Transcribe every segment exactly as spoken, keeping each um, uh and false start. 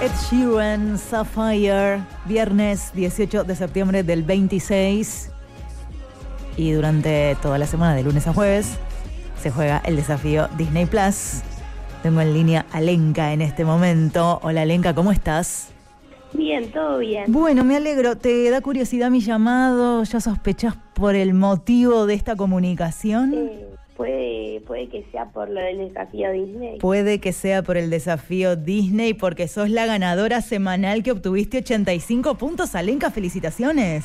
Ed Sheeran, Sapphire, viernes dieciocho de septiembre del veintiséis. Y durante toda la semana, de lunes a jueves, se juega el desafío Disney Plus. Tengo en línea a Lenka en este momento. Hola Lenka, ¿cómo estás? Bien, todo bien. Bueno, me alegro. ¿Te da curiosidad mi llamado? ¿Ya sospechás por el motivo de esta comunicación? Eh, puede, puede que sea por lo del desafío Disney. Puede que sea por el desafío Disney, porque sos la ganadora semanal que obtuviste ochenta y cinco puntos. Alenka, felicitaciones.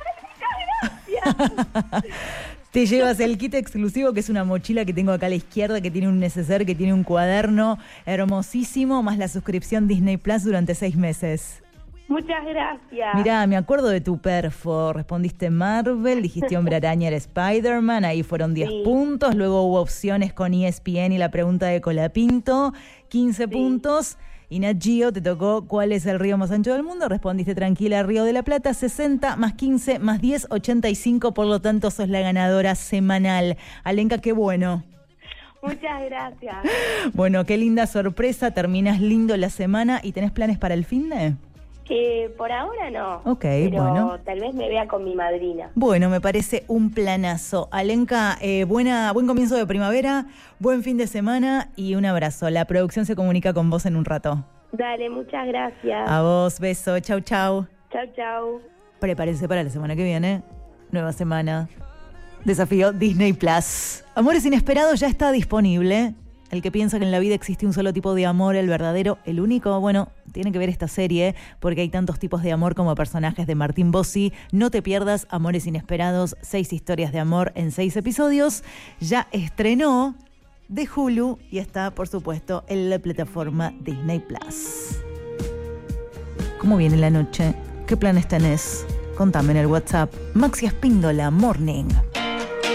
Gracias. Te llevas el kit exclusivo, que es una mochila que tengo acá a la izquierda, que tiene un neceser, que tiene un cuaderno hermosísimo, más la suscripción Disney Plus durante seis meses. Muchas gracias. Mirá, me acuerdo de tu perfo. Respondiste Marvel, dijiste Hombre Araña era Spider-Man, ahí fueron diez Sí. puntos. Luego hubo opciones con E S P N y la pregunta de Colapinto, quince Sí. puntos. Y Nat Geo te tocó ¿cuál es el río más ancho del mundo? Respondiste Tranquila, Río de la Plata, sesenta más quince más diez, ochenta y cinco. Por lo tanto, sos la ganadora semanal. Alenka, qué bueno. Muchas gracias. Bueno, qué linda sorpresa. Terminás lindo la semana. ¿Y tenés planes para el finde? Eh, por ahora no. Ok, pero bueno. tal vez me vea con mi madrina. Bueno, me parece un planazo. Alenka, eh, buena, buen comienzo de primavera, buen fin de semana y un abrazo. La producción se comunica con vos en un rato. Dale, muchas gracias. A vos, beso, chau, chau. Chau, chau. Prepárense para la semana que viene. Nueva semana. Desafío Disney Plus. Amores Inesperados ya está disponible. El que piensa que en la vida existe un solo tipo de amor, el verdadero, el único, bueno, tiene que ver esta serie porque hay tantos tipos de amor como personajes de Martín Bossi. No te pierdas Amores Inesperados, seis historias de amor en seis episodios. Ya estrenó de Hulu y está, por supuesto, en la plataforma Disney Plus. ¿Cómo viene la noche? ¿Qué planes tenés? Contame en el WhatsApp. Maxi Espíndola, Morning.